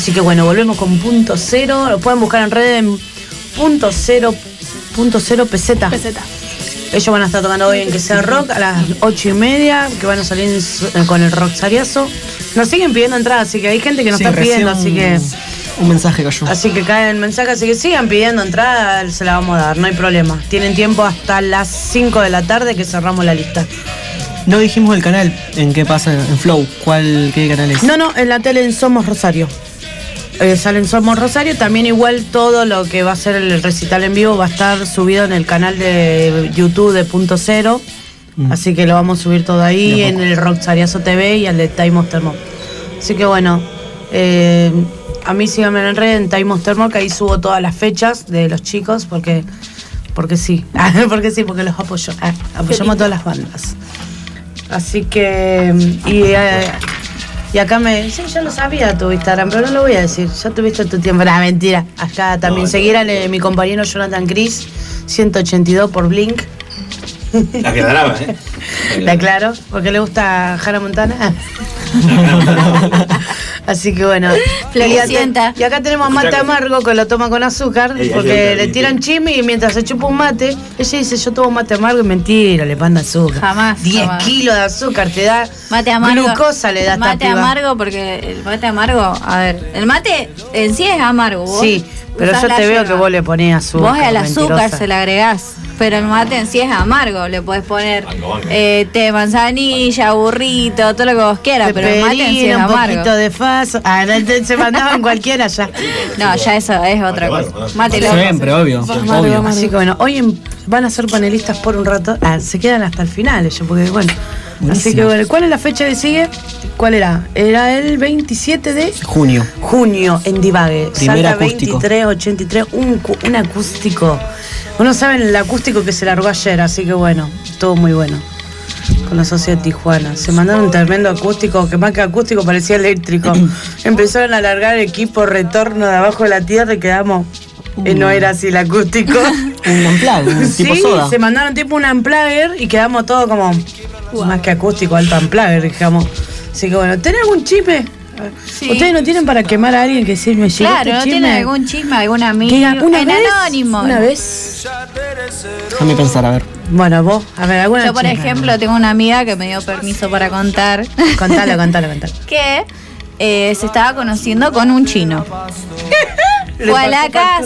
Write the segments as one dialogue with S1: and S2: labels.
S1: Así que bueno, volvemos con Punto Cero. Lo pueden buscar en redes en Punto Cero Peseta. Ellos van a estar tocando hoy en Que Sea Rock a las 8:30, que van a salir con el Roxariazo. Nos siguen pidiendo entradas, así que hay gente que nos está pidiendo, así que...
S2: Un mensaje cayó.
S1: Así que cae el mensaje, así que sigan pidiendo entrada, se la vamos a dar, no hay problema. Tienen tiempo hasta las 5 de la tarde que cerramos la lista.
S2: No dijimos el canal, ¿en qué pasa? En Flow, ¿qué canal es?
S1: No, en la tele en Somos Rosario. Sale en Somos Rosario, también igual todo lo que va a ser el recital en vivo va a estar subido en el canal de YouTube de Punto Cero. Así que lo vamos a subir todo ahí, en el Roxariazo TV y el de Time Monster Mode. Así que bueno, a mí síganme en red en Time Monster Mode, que ahí subo todas las fechas de los chicos, porque sí, porque los apoyo. Apoyamos a todas las bandas. Así que, y acá sí, yo lo sabía tu Instagram, pero no lo voy a decir. Ya tuviste tu tiempo. Mentira. Acá también seguir a mi compañero Jonathan Cris, 182 por Blink.
S3: La que graba,
S1: La aclaro, porque le gusta Hannah Montana. Así que bueno. Y acá tenemos a Mate Amargo, que lo toma con azúcar, porque le tiran chisme y mientras se chupa un mate, ella dice, yo tomo mate amargo, y mentira, le manda azúcar.
S4: Jamás.
S1: 10 kilos de azúcar te da.
S4: Mate amargo.
S1: Glucosa le da esta
S4: Mate
S1: piba.
S4: Amargo, porque el mate amargo, a ver, el mate en sí es amargo. Vos
S1: sí, pero yo te veo que vos le ponés azúcar.
S4: Vos al azúcar
S1: mentirosa.
S4: se le agregás, pero el mate en sí es amargo. Le podés poner té de manzanilla, burrito, todo lo que vos quieras, pero el mate en sí es
S1: un
S4: amargo.
S1: poquito de faso. Se mandaban cualquiera ya.
S4: No, ya eso es otra cosa. Mate loco.
S2: Siempre, obvio.
S1: Así que bueno, hoy van a ser panelistas por un rato. Se quedan hasta el final ellos, porque bueno.
S2: Buenísimo.
S1: Así que bueno, ¿cuál es la fecha que sigue? ¿Cuál era? Era el 27 de junio en Divague.
S2: Primer
S1: Salta
S2: acústico.
S1: 2383, un acústico. Uno sabe el acústico que se largó ayer, así que bueno, todo muy bueno. Con la Sociedad de Tijuana. Se mandaron un tremendo acústico, que más que acústico parecía eléctrico. Empezaron a largar el equipo retorno de abajo de la tierra y quedamos. No era así el acústico.
S2: Un unplug, tipo soda.
S1: Sí, se mandaron tipo un unplugger y quedamos todos como más que acústico, alto unplugger, digamos. Así que bueno, ¿tenés algún chisme? Sí. ¿Ustedes no tienen para quemar a alguien que sí me llegó?
S4: Claro, ¿no tienen algún chisme, algún amigo? Anónimo.
S1: Una vez.
S2: Déjame pensar, a ver.
S1: Bueno, vos, a ver, alguna
S4: Yo, por ejemplo, tengo una amiga que me dio permiso para contar.
S1: Contalo.
S4: Que se estaba conociendo con un chino. Fue a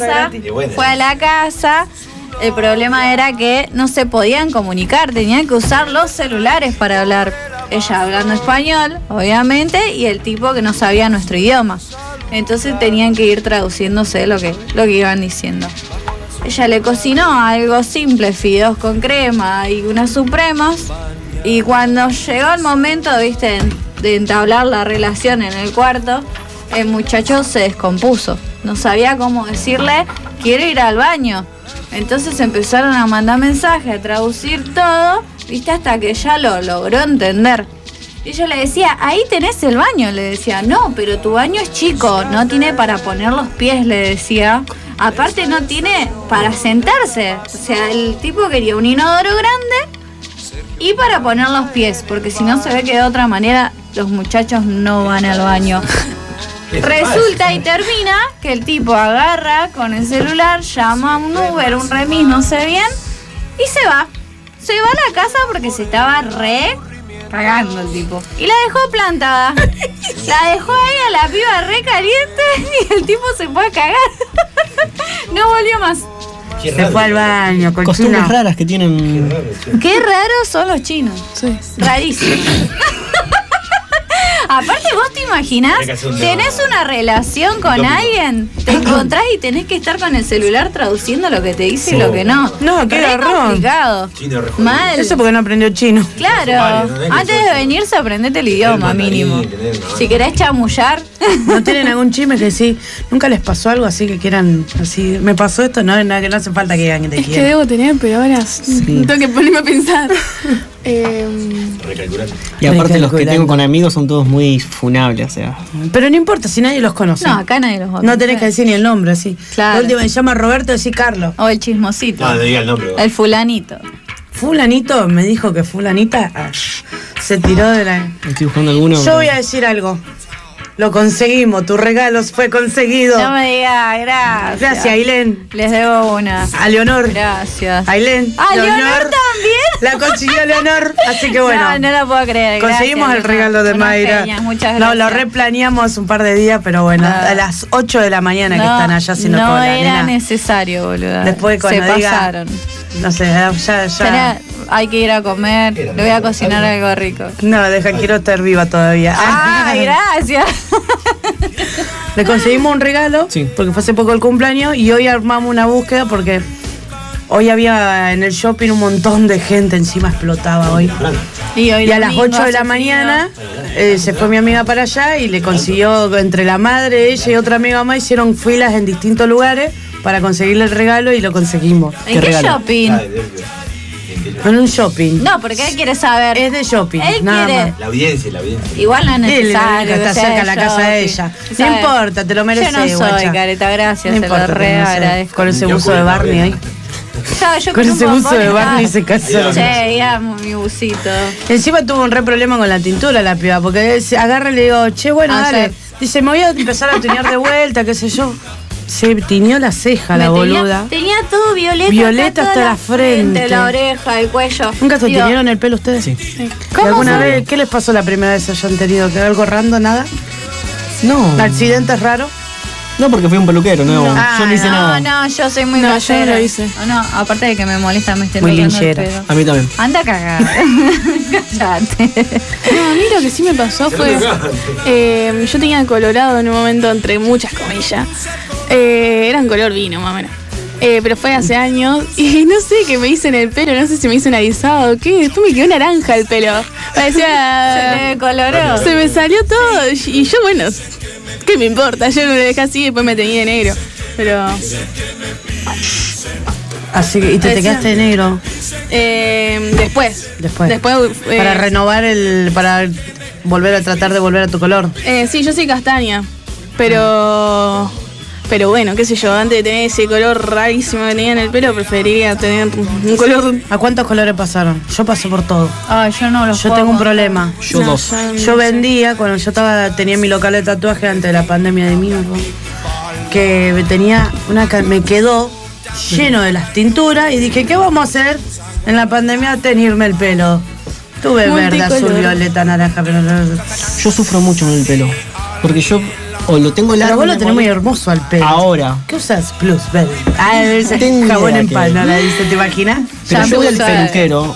S4: la casa. El problema era que no se podían comunicar, tenían que usar los celulares para hablar. Ella hablando español, obviamente, y el tipo que no sabía nuestro idioma. Entonces tenían que ir traduciéndose lo que iban diciendo. Ella le cocinó algo simple, fideos con crema y unas supremas. Y cuando llegó el momento, viste, de entablar la relación en el cuarto, el muchacho se descompuso. No sabía cómo decirle, quiero ir al baño. Entonces empezaron a mandar mensajes, a traducir todo, viste, hasta que ya lo logró entender. Y yo le decía, ahí tenés el baño, le decía, no, pero tu baño es chico, no tiene para poner los pies, le decía. Aparte no tiene para sentarse. O sea, el tipo quería un inodoro grande y para poner los pies, porque si no se ve que de otra manera los muchachos no van al baño. Resulta y termina que el tipo agarra con el celular, llama a un Uber, un remis, no sé bien, y se va. Se va a la casa porque se estaba cagando el tipo. Y la dejó plantada. La dejó ahí a la piba re caliente y el tipo se fue a cagar. No volvió más.
S1: Se fue al baño, cochina.
S2: Costumbres raras que tienen.
S4: Qué raros son los chinos.
S2: Sí.
S4: Rarísimo. Aparte vos te imaginás, tenés una relación con alguien, te encontrás y tenés que estar con el celular traduciendo lo que te dice y lo que no.
S1: No, qué garrón.
S4: Complicado. Mal.
S1: Eso porque no aprendió chino.
S4: Claro, antes de venirse aprendete el idioma mínimo. Si querés chamullar.
S1: ¿No tienen algún chisme que sí? ¿Nunca les pasó algo así que quieran así? Me pasó esto, no, nada, que no hace falta que digan que te quieren.
S5: Es que debo tener, pero ahora tengo que ponerme a pensar.
S2: Y aparte los que tengo con amigos son todos muy funables, o sea.
S1: Pero no importa si nadie los conoce.
S4: No, acá nadie los conoce.
S1: No tenés que decir ni el nombre, así.
S4: Claro.
S1: La última me llama Roberto, decís Carlos.
S4: O el chismosito.
S3: No diga el nombre.
S4: El fulanito.
S1: Fulanito me dijo que fulanita se tiró de la...
S2: Estoy buscando alguno.
S1: Yo voy a decir algo. Lo conseguimos, tu regalo fue conseguido.
S4: No me digas, gracias.
S1: Gracias, Ailén.
S4: Les debo una.
S1: A Leonor.
S4: Gracias.
S1: Ailén.
S4: ¿A Leonor también?
S1: La consiguió Leonor, así que bueno.
S4: No la puedo creer.
S1: Conseguimos
S4: Gracias,
S1: el regalo de
S4: Unas
S1: Mayra.
S4: peñas, muchas
S1: No,
S4: gracias.
S1: lo replaneamos un par de días, pero bueno, a las 8 de la mañana que están allá haciendo
S4: no
S1: cola,
S4: era
S1: nena.
S4: necesario, boluda.
S1: Después cuando
S4: se
S1: diga,
S4: pasaron.
S1: No sé, ya.
S4: Hay que ir a comer. Le voy a cocinar algo rico.
S1: No, quiero estar viva todavía.
S4: ¡Ay, gracias!
S1: Le conseguimos un regalo, porque fue hace poco el cumpleaños, y hoy armamos una búsqueda porque hoy había en el shopping un montón de gente, encima explotaba hoy. Y a las 8 de la mañana se fue mi amiga para allá y le consiguió, entre la madre, ella y otra amiga más, hicieron filas en distintos lugares para conseguirle el regalo y lo conseguimos.
S4: ¿En qué shopping?
S1: En un shopping.
S4: No, porque él quiere saber.
S1: Es de shopping,
S4: Él
S1: nada
S4: quiere.
S1: más.
S3: La audiencia.
S4: Igual no es necesario.
S1: Está cerca de la casa de ella. No importa, te lo mereces.
S4: Yo no soy,
S1: guacha.
S4: Careta, gracias.
S1: No
S4: se
S1: importa,
S4: lo re
S1: no sé.
S4: agradezco.
S1: Con ese buzo de Barney ahí.
S4: Yo
S1: Con ese buzo de Barney
S4: se
S1: se casó.
S4: Che, amo mi busito.
S1: Encima tuvo un re problema con la tintura la piba, porque agarra y le digo, che, bueno, dale. Dice, me voy a empezar a tunear de vuelta, qué sé yo. Se tiñó la ceja, la boluda.
S4: Tenía todo violeta.
S1: Violeta hasta la frente.
S4: La oreja, el cuello.
S1: ¿Nunca se tiñeron el pelo ustedes?
S2: Sí.
S1: ¿Y alguna vez qué les pasó la primera vez que hayan tenido? ¿Que algo random, nada?
S2: No.
S1: ¿Accidentes raros?
S2: No, porque fui un peluquero, no. Yo no hice nada.
S4: No, yo soy muy
S5: No, yo no lo hice.
S4: No, aparte de que me molesta, me estén
S1: Muy
S4: tocando el
S1: linchera.
S4: pelo.
S2: A mí también.
S4: Anda a cagar. Cállate.
S5: No, a mí lo que sí me pasó fue. Yo tenía colorado en un momento, entre muchas comillas. Era un color vino, más o menos. Pero fue hace años y no sé qué me hice en el pelo, no sé si me hice un alisado o qué. Después me quedó naranja el pelo. Parecía.
S4: Se le coloró.
S5: Se me salió todo y yo, bueno, ¿qué me importa? Yo lo dejé así y después me teñí de negro. Pero.
S1: Así que, ¿y te quedaste de negro?
S5: Después.
S1: Para renovar para volver a tratar de volver a tu color.
S5: Sí, yo soy castaña. Pero bueno, qué sé yo, antes de tener ese color rarísimo que tenía en el pelo, preferiría tener un color.
S1: ¿A cuántos colores pasaron? Yo pasé por todo.
S4: Ay, yo no lo
S1: Yo tengo un problema.
S2: Yo dos.
S1: Yo vendía, cuando yo tenía mi local de tatuaje antes de la pandemia de mierda, que tenía me quedó lleno de las tinturas y dije, ¿qué vamos a hacer en la pandemia? Teñirme el pelo. Tuve verde, azul, violeta, naranja, pero
S2: Yo sufro mucho con el pelo. Porque yo o lo tengo largo.
S1: Pero vos lo tenés muy hermoso al pelo.
S2: Ahora.
S1: ¿Qué usas? Plus Verde. Ese
S2: Tengo
S1: jabón
S2: idea
S1: en
S2: que-
S1: palo, la dice, ¿te imaginas?
S2: Pero yo voy al peluquero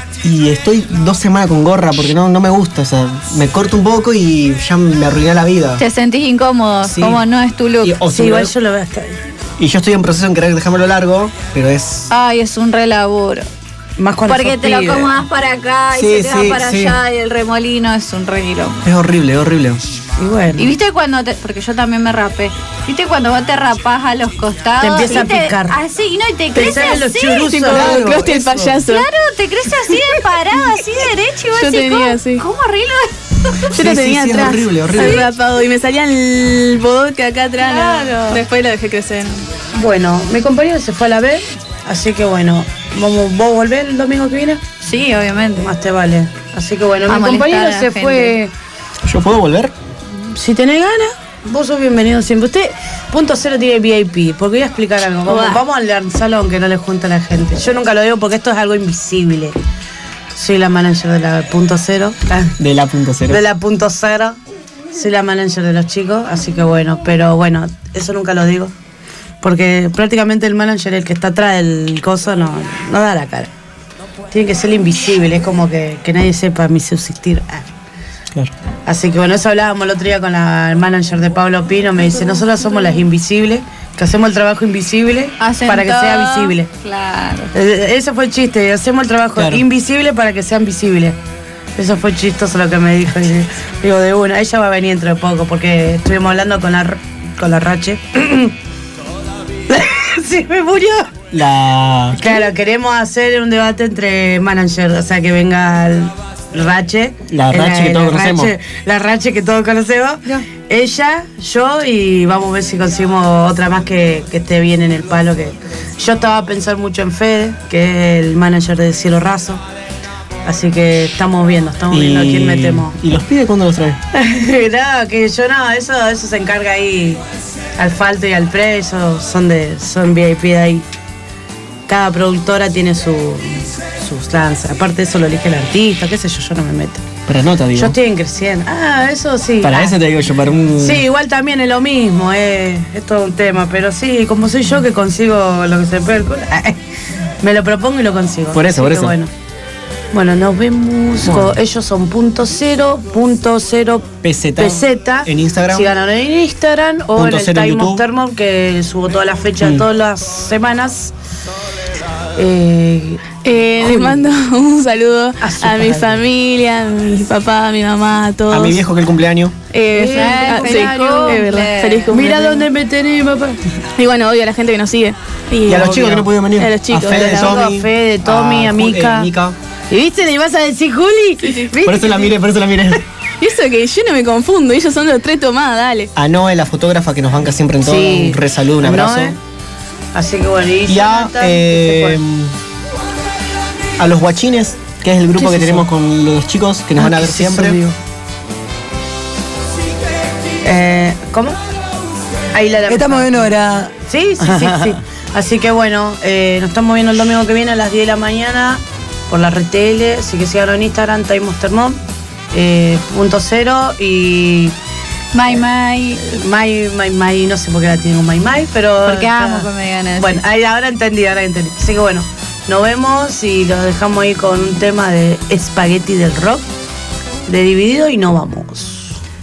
S2: y estoy 2 semanas con gorra porque no me gusta. O sea, me corto un poco y ya me arruiné la vida.
S4: Te sentís incómodo,
S2: Sí.
S4: como no es tu look.
S2: Y, o
S1: Sí,
S2: si
S1: igual
S2: me-
S1: yo lo veo hasta ahí.
S2: y yo estoy en proceso en querer dejármelo largo, pero es.
S4: Ay, es un re laburo.
S1: Más cuando
S4: Porque
S1: sos
S4: te lo
S1: pibe.
S4: acomodas para acá y
S2: Sí,
S4: se te
S2: sí,
S4: va para
S2: sí.
S4: allá y el remolino es un re quilombo.
S2: Es horrible, es horrible.
S1: Y bueno.
S4: Y viste cuando porque yo también me rapé. Viste cuando vos te rapás a los costados.
S1: Te empieza a
S4: y
S1: picar.
S4: Así, ¿no? Y te
S1: Te
S4: crece
S1: salen los
S4: así.
S1: churuzos.
S5: Tipo,
S1: Claro,
S5: Krusty el
S1: eso.
S5: payaso.
S4: Claro, te crece así de parado, así derecho y vos
S5: Yo
S4: decís,
S5: tenía
S4: ¿cómo,
S5: así.
S4: ¿cómo arreglo esto?
S5: Yo lo
S2: Sí,
S5: tenía
S2: sí, es
S5: atrás.
S2: horrible, horrible.
S5: Así rapado. Y me salía el bodoque acá atrás. ¿no?
S4: Claro.
S5: Después lo dejé crecer.
S1: Bueno, mi compañero se fue a la B, así que bueno, ¿vos volvés el domingo que viene?
S4: Sí, obviamente.
S1: Más te vale. Así que bueno,
S4: A
S1: mi
S4: molestar
S1: compañero
S4: a la
S1: se
S4: gente.
S1: fue.
S2: ¿Yo puedo volver?
S1: Si tenés ganas, vos sos bienvenido siempre. Usted, punto cero, tiene VIP, porque voy a explicar algo. Vamos al salón que no le junta a la gente. Yo nunca lo digo porque esto es algo invisible. Soy la manager de la punto cero.
S2: De la punto cero.
S1: De la punto cero. Soy la manager de los chicos, así que bueno, pero bueno, eso nunca lo digo. Porque prácticamente el manager, el que está atrás del coso, no da la cara. Tiene que ser invisible, es como que nadie sepa mi subsistir.
S2: Claro.
S1: Así que bueno, eso hablábamos el otro día con el manager de Pablo Pino, me dice, nosotros somos las invisibles, que hacemos el trabajo invisible
S4: Hacen
S1: para que
S4: todo.
S1: sea visible.
S4: Claro.
S1: Ese fue el chiste, hacemos el trabajo
S2: Claro.
S1: invisible para que sean visibles. Eso fue chistoso lo que me dijo. Y digo, de una, ella va a venir dentro de poco, porque estuvimos hablando con la Rache. Sí, me murió. Claro, queremos hacer un debate entre managers, o sea, que venga el Rache.
S2: La Rache que todos conocemos.
S1: La Rache que todos conocemos. Ella, yo, y vamos a ver si conseguimos otra más que esté bien en el palo. Que yo estaba a pensar mucho en Fede, que es el manager de Cielo Raso. Así que estamos viendo a quién metemos.
S2: ¿Y los pibes cuándo los traes?
S1: Nada, que yo no, eso se encarga ahí al Falto y al Pre, ellos son VIP de ahí. Cada productora tiene sus lanzas. Aparte de eso lo elige el artista, qué sé yo no me meto.
S2: Para nota, digo.
S1: Yo estoy en creciendo. Eso sí.
S2: Para eso te digo yo, para un...
S1: Sí, igual también es lo mismo, es todo un tema. Pero sí, como soy yo que consigo lo que se puede, me lo propongo y lo consigo.
S2: Por eso.
S1: Bueno, nos vemos. Ellos son .0 peseta
S2: en Instagram.
S1: Síganos en Instagram o en el Time of Thermom, que subo todas las fechas todas las semanas.
S5: Les mando un saludo a mi familia, a mi papá, a mi mamá, a todos.
S2: A mi viejo que el cumpleaños.
S5: Feliz cumpleaños.
S1: Mira dónde me tenés, papá.
S5: Y bueno, obvio a la gente que nos sigue.
S2: Y a los chicos que no pudieron venir.
S5: A los chicos.
S2: A Fede,
S1: Tommy, a Mika. ¿Y viste? ¿Le vas a decir Juli?
S2: Sí. Por eso la miré.
S5: Y eso que yo no me confundo, ellos son los 3 tomadas, dale.
S2: A Noé, la fotógrafa que nos banca siempre en todo, un resaludo, un abrazo.
S1: Así que bueno,
S2: y a los guachines, que es el grupo que tenemos con los chicos que nos van a ver siempre.
S1: ¿Cómo? Ahí
S6: estamos en hora.
S1: Sí. Así que bueno, nos estamos viendo el domingo que viene a las 10 de la mañana por la RTL. Así que síganos en Instagram, Time of Thermom, .0 y
S4: My,
S1: no sé por qué la tienen con My, pero...
S4: Porque amo con Megan.
S1: Bueno, ahora entendí. Así que bueno, nos vemos y los dejamos ahí con un tema de Espagueti del Rock, de Dividido, y nos vamos.